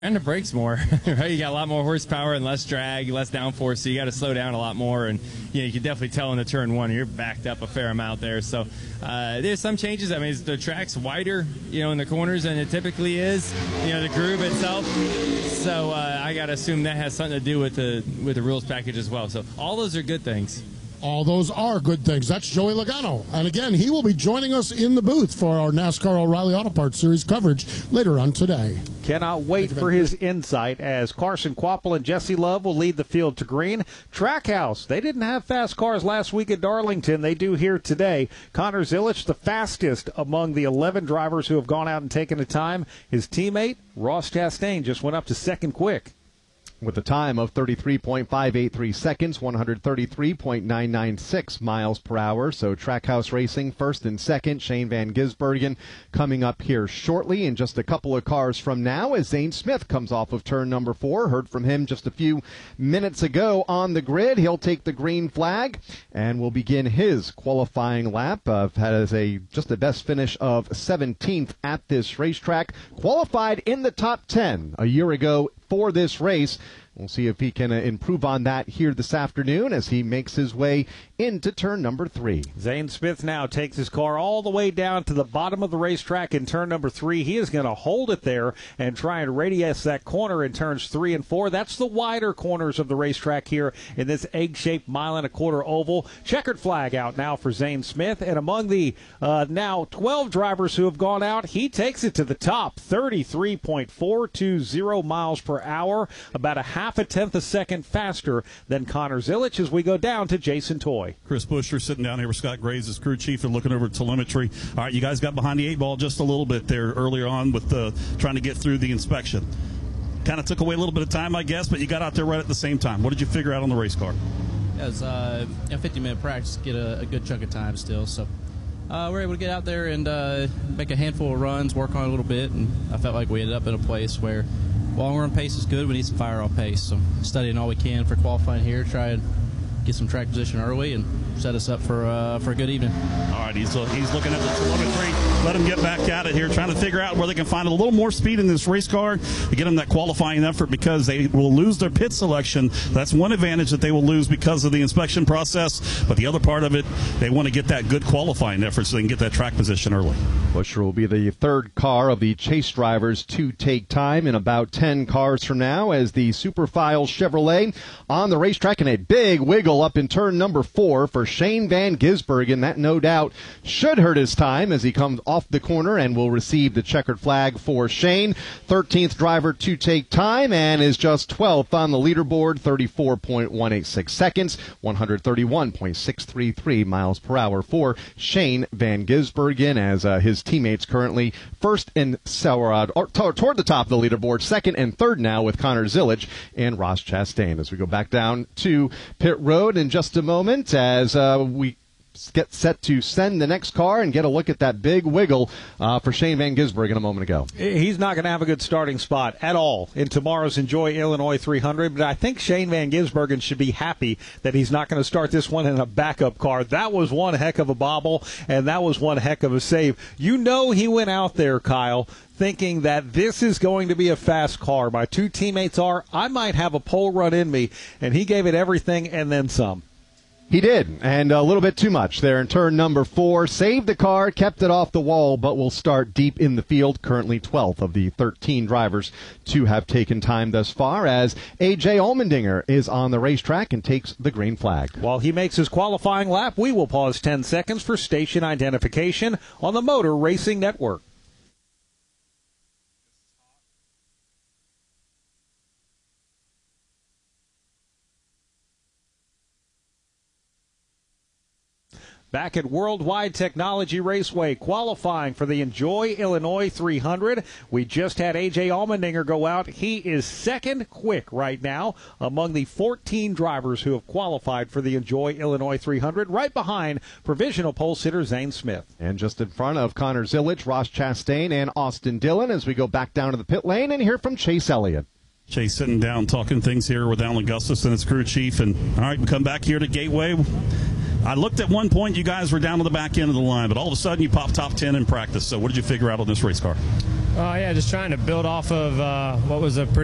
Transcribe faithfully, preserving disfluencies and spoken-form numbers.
And the brakes more, right? You got a lot more horsepower and less drag, less downforce, so you got to slow down a lot more. And you know, you can definitely tell in the turn one you're backed up a fair amount there. So uh, there's some changes. I mean, the track's wider, you know, in the corners than it typically is. You know, the groove itself. So uh, I got to assume that has something to do with the with the rules package as well. So all those are good things. All those are good things. That's Joey Logano. And again, he will be joining us in the booth for our NASCAR O'Reilly Auto Parts Series coverage later on today. Cannot wait for his insight as Carson Kvapil and Jesse Love will lead the field to green. Trackhouse, they didn't have fast cars last week at Darlington. They do here today. Connor Zilisch, the fastest among the eleven drivers who have gone out and taken the time. His teammate, Ross Chastain, just went up to second quick. With a time of thirty-three point five eight three seconds, one hundred thirty-three point nine nine six miles per hour. So Trackhouse Racing first and second. Shane Van Gisbergen coming up here shortly in just a couple of cars from now as Zane Smith comes off of turn number four. Heard from him just a few minutes ago on the grid. He'll take the green flag and will begin his qualifying lap. Uh, has a just the best finish of seventeenth at this racetrack. Qualified in the top ten a year ago for this race. We'll see if he can uh, improve on that here this afternoon as he makes his way into turn number three. Zane Smith now takes his car all the way down to the bottom of the racetrack in turn number three. He is going to hold it there and try and radius that corner in turns three and four. That's the wider corners of the racetrack here in this egg-shaped mile and a quarter oval. Checkered flag out now for Zane Smith. And among the uh, now twelve drivers who have gone out, he takes it to the top, thirty-three point four two zero miles per hour, about a half a tenth a second faster than Connor Zilisch as we go down to Jason Toy. Chris Buescher sitting down here with Scott Graves as crew chief and looking over telemetry. All right, you guys got behind the eight ball just a little bit there earlier on with uh, trying to get through the inspection. Kind of took away a little bit of time, I guess, but you got out there right at the same time. What did you figure out on the race car? It was uh, a fifty-minute practice to get a, a good chunk of time still. So uh, we were able to get out there and uh, make a handful of runs, work on it a little bit, and I felt like we ended up in a place where long run pace is good. We need some fire off pace. So studying all we can for qualifying here, try and get some track position early and set us up for uh, for a good evening. All right, he's, uh, he's looking at the telemetry. Let him get back at it here, trying to figure out where they can find a little more speed in this race car to get them that qualifying effort because they will lose their pit selection. That's one advantage that they will lose because of the inspection process. But the other part of it, they want to get that good qualifying effort so they can get that track position early. Buescher will be the third car of the chase drivers to take time in about ten cars from now as the Superfiles Chevrolet on the racetrack in a big wiggle up in turn number four for Shane Van Gisbergen. That no doubt should hurt his time as he comes off the corner and will receive the checkered flag for Shane. thirteenth driver to take time and is just twelfth on the leaderboard, thirty-four point one eight six seconds, one hundred thirty-one point six three three miles per hour for Shane Van Gisbergen as uh, his teammates currently first and uh, or, toward the top of the leaderboard, second and third now with Connor Zilisch and Ross Chastain. As we go back down to pit road in just a moment as uh, we get set to send the next car and get a look at that big wiggle uh, for Shane Van Gisbergen a moment ago. He's not going to have a good starting spot at all in tomorrow's Enjoy Illinois three hundred, but I think Shane Van Gisbergen should be happy that he's not going to start this one in a backup car. That was one heck of a bobble, and that was one heck of a save. You know he went out there, Kyle, thinking that this is going to be a fast car. My two teammates are, I might have a pole run in me, and he gave it everything and then some. He did, and a little bit too much there in turn number four. Saved the car, kept it off the wall, but will start deep in the field, currently twelfth of the thirteen drivers to have taken time thus far, as A J Allmendinger is on the racetrack and takes the green flag. While he makes his qualifying lap, we will pause ten seconds for station identification on the Motor Racing Network. Back at Worldwide Technology Raceway, qualifying for the Enjoy Illinois three hundred. We just had A J Allmendinger go out. He is second quick right now among the fourteen drivers who have qualified for the Enjoy Illinois three hundred, right behind provisional pole sitter Zane Smith. And just in front of Connor Zilisch, Ross Chastain, and Austin Dillon as we go back down to the pit lane and hear from Chase Elliott. Chase sitting down, talking things here with Alan Gustus and his crew chief. And, all right, we come back here to Gateway. I looked at one point, you guys were down to the back end of the line, but all of a sudden you popped top ten in practice. So what did you figure out on this race car? Uh, yeah, just trying to build off of uh, what was a pretty